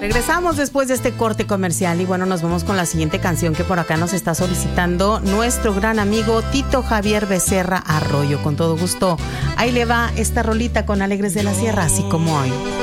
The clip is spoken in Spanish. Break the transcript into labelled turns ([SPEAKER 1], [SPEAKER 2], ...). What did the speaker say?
[SPEAKER 1] Regresamos después de este corte comercial y bueno, nos vamos con la siguiente canción que por acá nos está solicitando nuestro gran amigo Tito Javier Becerra Arroyo. Con todo gusto, ahí le va esta rolita con Alegres de la Sierra, así como hoy.